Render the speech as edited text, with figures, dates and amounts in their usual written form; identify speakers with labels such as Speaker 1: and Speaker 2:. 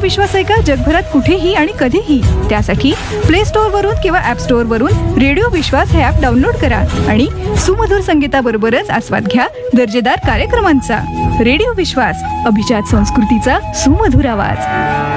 Speaker 1: विश्वास आहे का जगभरात कुठेही आणि कधीही? त्यासाठी प्ले स्टोअर वरून किंवा ऍप स्टोअर वरून रेडिओ विश्वास हे ऍप डाउनलोड करा आणि सुमधुर संगीताबरोबरच आस्वाद घ्या दर्जेदार कार्यक्रमांचा. रेडिओ विश्वास, अभिजात संस्कृतीचा सुमधुर आवाज.